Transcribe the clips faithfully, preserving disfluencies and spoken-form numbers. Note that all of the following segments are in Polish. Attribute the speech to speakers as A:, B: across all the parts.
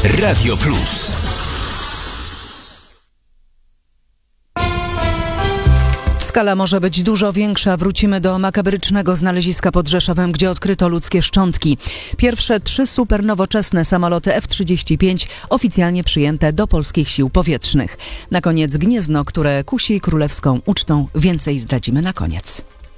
A: Radio Plus.
B: Skala może być dużo większa. Wrócimy do makabrycznego znaleziska pod Rzeszowem, gdzie odkryto ludzkie szczątki. Pierwsze trzy supernowoczesne samoloty F trzydzieści pięć oficjalnie przyjęte do polskich sił powietrznych. Na koniec Gniezno, które kusi królewską ucztą. Więcej zdradzimy na koniec.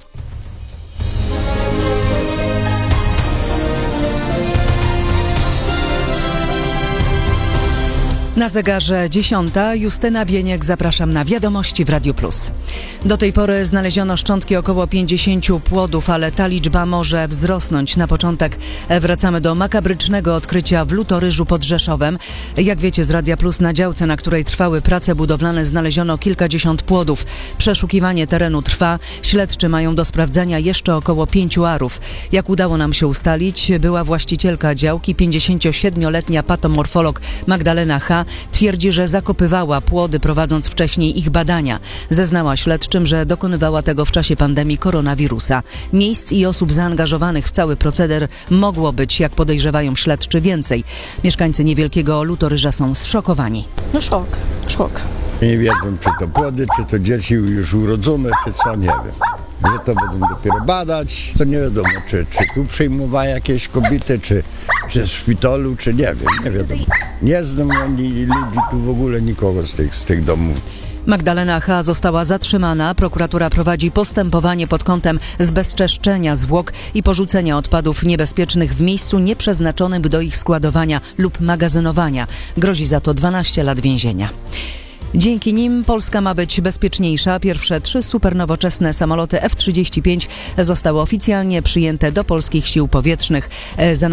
B: Na zegarze dziesiąta. Justyna Bieniek, zapraszam na wiadomości w Radiu Plus. Do tej pory znaleziono szczątki około pięćdziesięciu płodów, ale ta liczba może wzrosnąć. Na początek wracamy do makabrycznego odkrycia w Lutoryżu pod Rzeszowem. Jak wiecie z Radia Plus, na działce, na której trwały prace budowlane, znaleziono kilkadziesiąt płodów. Przeszukiwanie terenu trwa. Śledczy mają do sprawdzenia jeszcze około pięciu arów. Jak udało nam się ustalić, była właścicielka działki, pięćdziesięciosiedmioletnia patomorfolog Magdalena H. twierdzi, że zakopywała płody, prowadząc wcześniej ich badania. Zeznała śledczym, że dokonywała tego w czasie pandemii koronawirusa. Miejsc i osób zaangażowanych w cały proceder mogło być, jak podejrzewają śledczy, więcej. Mieszkańcy niewielkiego Lutoryża są zszokowani.
C: No szok, szok.
D: Nie wiedzą, czy to płody, czy to dzieci już urodzone, czy co, nie wiem. Że to będą dopiero badać, to nie wiadomo, czy, czy tu przyjmowała jakieś kobiety, czy, czy w szpitalu, czy nie wiem, nie wiadomo. Nie znam ani ludzi tu w ogóle, nikogo z tych, z tych domów.
B: Magdalena H. została zatrzymana. Prokuratura prowadzi postępowanie pod kątem zbezczeszczenia zwłok i porzucenia odpadów niebezpiecznych w miejscu nieprzeznaczonym do ich składowania lub magazynowania. Grozi za to dwanaście lat więzienia. Dzięki nim Polska ma być bezpieczniejsza. Pierwsze trzy supernowoczesne samoloty F trzydzieści pięć zostały oficjalnie przyjęte do polskich sił powietrznych. Za